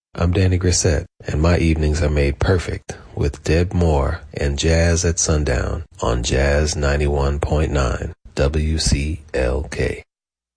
I'm Danny Grissett, and my evenings are made perfect with Deb Moore and Jazz at Sundown on Jazz 91.9 WCLK.